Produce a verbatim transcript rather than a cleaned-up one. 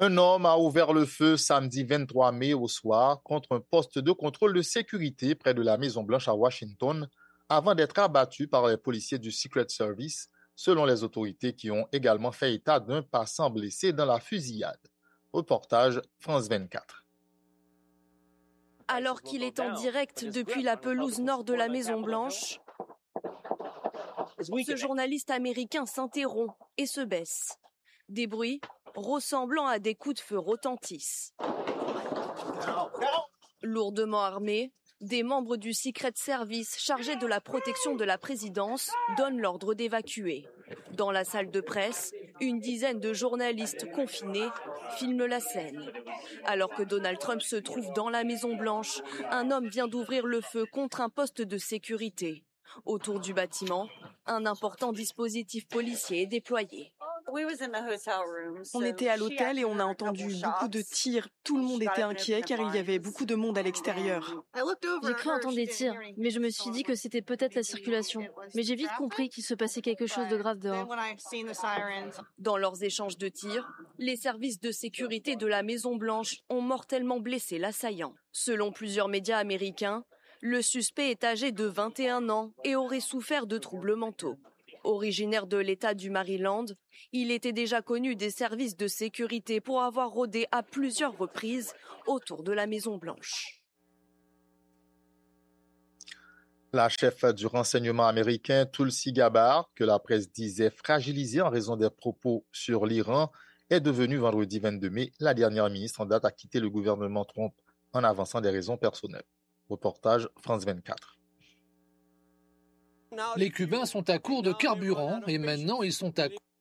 Un homme a ouvert le feu samedi vingt-trois mai au soir contre un poste de contrôle de sécurité près de la Maison-Blanche à Washington avant d'être abattu par les policiers du Secret Service, selon les autorités qui ont également fait état d'un passant blessé dans la fusillade. Reportage France vingt-quatre. Alors qu'il est en direct depuis la pelouse nord de la Maison-Blanche, ce journaliste américain s'interrompt et se baisse. Des bruits ressemblant à des coups de feu retentissent. Lourdement armés, des membres du Secret Service chargés de la protection de la présidence donnent l'ordre d'évacuer. Dans la salle de presse, une dizaine de journalistes confinés filment la scène. Alors que Donald Trump se trouve dans la Maison-Blanche, un homme vient d'ouvrir le feu contre un poste de sécurité. Autour du bâtiment, un important dispositif policier est déployé. On était à l'hôtel et on a entendu beaucoup de tirs. Tout le monde était inquiet car il y avait beaucoup de monde à l'extérieur. J'ai cru entendre des tirs, mais je me suis dit que c'était peut-être la circulation. Mais j'ai vite compris qu'il se passait quelque chose de grave dehors. Dans leurs échanges de tirs, les services de sécurité de la Maison-Blanche ont mortellement blessé l'assaillant. Selon plusieurs médias américains, le suspect est âgé de vingt et un ans et aurait souffert de troubles mentaux. Originaire de l'État du Maryland, il était déjà connu des services de sécurité pour avoir rôdé à plusieurs reprises autour de la Maison-Blanche. La chef du renseignement américain Tulsi Gabbard, que la presse disait fragilisée en raison des propos sur l'Iran, est devenue vendredi vingt-deux mai la dernière ministre en date à quitter le gouvernement Trump en avançant des raisons personnelles. Reportage France vingt-quatre. Les Cubains sont à court de carburant et maintenant ils sont à